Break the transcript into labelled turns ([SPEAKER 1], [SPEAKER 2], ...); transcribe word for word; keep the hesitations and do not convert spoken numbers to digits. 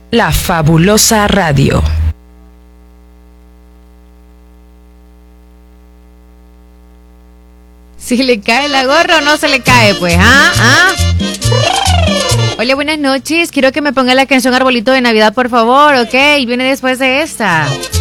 [SPEAKER 1] La Fabulosa Radio.
[SPEAKER 2] Si le cae la gorra o no se le cae, pues, ¿ah? ¿Ah? Hola, buenas noches. Quiero que me ponga la canción Arbolito de Navidad, por favor, ¿ok? Y viene después de esta.